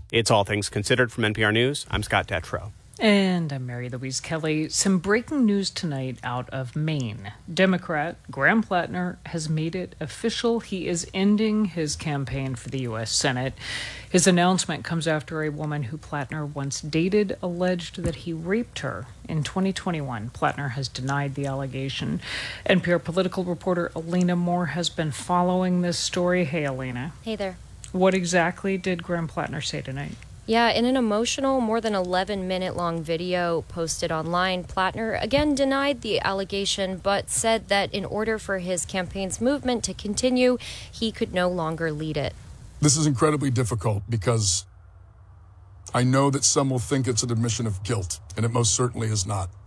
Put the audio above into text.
It's All Things Considered from NPR News. I'm Scott Detrow. And I'm Mary Louise Kelly. Some breaking news tonight out of Maine. Democrat Graham Plattner has made it official. He is ending his campaign for the U.S. Senate. His announcement comes after a woman who Plattner once dated alleged that he raped her. In 2021, Plattner has denied the allegation. NPR political reporter Elena Moore has been following this story. Hey, Elena. Hey there. What exactly did Graham Plattner say tonight? Yeah, in an emotional, more than 11-minute-long video posted online, Plattner again denied the allegation, but said that in order for his campaign's movement to continue, he could no longer lead it. This is incredibly difficult because I know that some will think it's an admission of guilt, and it most certainly is not.